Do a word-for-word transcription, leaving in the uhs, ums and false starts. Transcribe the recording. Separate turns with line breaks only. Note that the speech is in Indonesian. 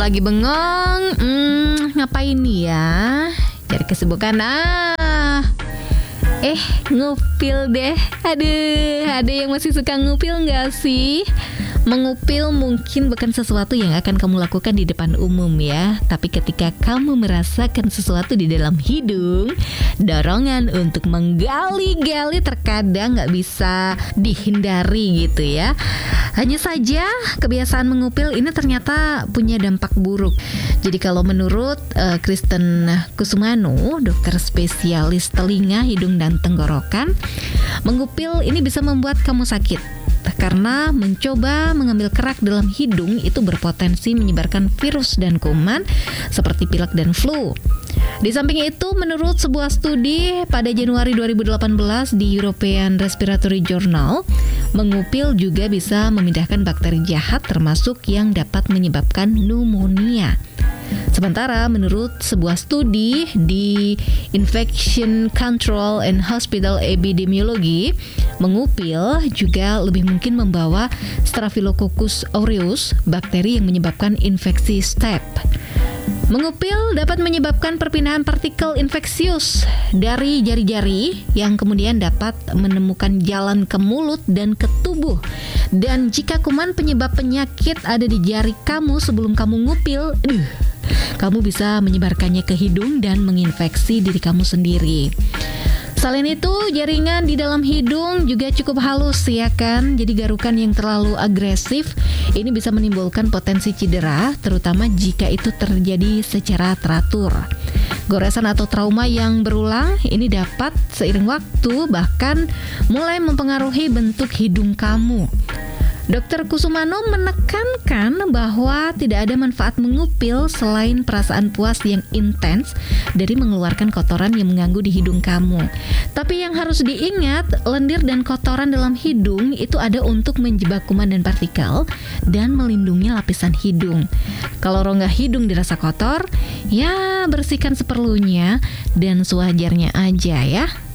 lagi bengong, hmm, ngapain nih ya? Cari kesibukan ah. Eh, ngupil deh. Aduh, ada yang masih suka ngupil gak sih? Mengupil mungkin bukan sesuatu yang akan kamu lakukan di depan umum ya. Tapi ketika kamu merasakan sesuatu di dalam hidung, dorongan untuk menggali-gali terkadang gak bisa dihindari gitu ya. Hanya saja kebiasaan mengupil ini ternyata punya dampak buruk. Jadi kalau menurut uh, Kristen Kusumano, dokter spesialis telinga, hidung, dan tenggorokan, mengupil ini bisa membuat kamu sakit. Karena mencoba mengambil kerak dalam hidung itu berpotensi menyebarkan virus dan kuman seperti pilek dan flu. Di samping itu, menurut sebuah studi pada Januari dua ribu delapan belas di European Respiratory Journal, mengupil juga bisa memindahkan bakteri jahat termasuk yang dapat menyebabkan pneumonia. Sementara menurut sebuah studi di Infection Control and Hospital Epidemiology, mengupil juga lebih mungkin membawa Staphylococcus aureus, bakteri yang menyebabkan infeksi staph. Mengupil dapat menyebabkan perpindahan partikel infeksius dari jari-jari yang kemudian dapat menemukan jalan ke mulut dan ke tubuh. Dan jika kuman penyebab penyakit ada di jari kamu sebelum kamu ngupil, uh, kamu bisa menyebarkannya ke hidung dan menginfeksi diri kamu sendiri. Selain itu, jaringan di dalam hidung juga cukup halus ya kan. Jadi garukan yang terlalu agresif ini bisa menimbulkan potensi cedera, terutama jika itu terjadi secara teratur. Goresan atau trauma yang berulang ini dapat seiring waktu bahkan mulai mempengaruhi bentuk hidung kamu. dokter Kusumano menekankan bahwa tidak ada manfaat mengupil selain perasaan puas yang intens dari mengeluarkan kotoran yang mengganggu di hidung kamu. Tapi yang harus diingat, lendir dan kotoran dalam hidung itu ada untuk menjebak kuman dan partikel dan melindungi lapisan hidung. Kalau rongga hidung dirasa kotor, ya bersihkan seperlunya dan sewajarnya aja ya.